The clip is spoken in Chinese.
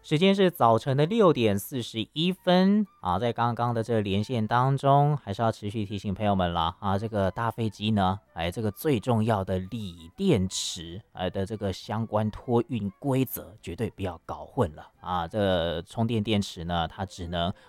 时间是早晨的6点41分啊，在刚刚的这个连线当中，还是要持续提醒朋友们啦啊，这个大飞机呢，这个最重要的锂电池的这个相关托运规则，绝对不要搞混了啊。这个充电电池呢，它只能